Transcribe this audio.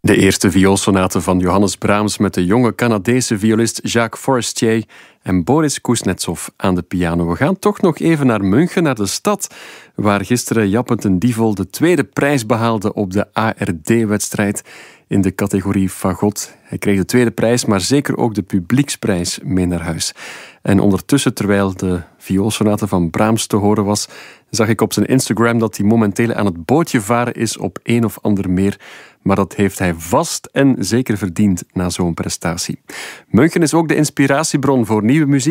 De eerste vioolsonate van Johannes Brahms met de jonge Canadese violist Jacques Forestier en Boris Kuznetsov aan de piano. We gaan toch nog even naar München, naar de stad waar gisteren Jappe ten Dievel de tweede prijs behaalde op de ARD-wedstrijd in de categorie fagot. Hij kreeg de tweede prijs, maar zeker ook de publieksprijs mee naar huis. En ondertussen, terwijl de vioolsonate van Brahms te horen was, zag ik op zijn Instagram dat hij momenteel aan het bootje varen is op een of ander meer. Maar dat heeft hij vast en zeker verdiend na zo'n prestatie. München is ook de inspiratiebron voor nieuwe muziek.